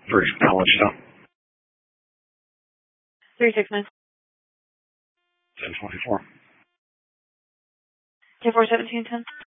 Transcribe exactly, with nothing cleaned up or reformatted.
for college stuff. Three six nine. ten twenty four. Ten four seventeen ten.